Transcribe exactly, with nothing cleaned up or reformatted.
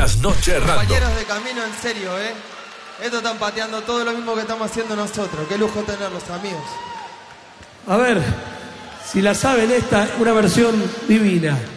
Trasnoche Random. Compañeros de camino, en serio, ¿eh? Estos están pateando todo lo mismo que estamos haciendo nosotros. Qué lujo tenerlos, amigos. A ver, si la saben esta, una versión divina.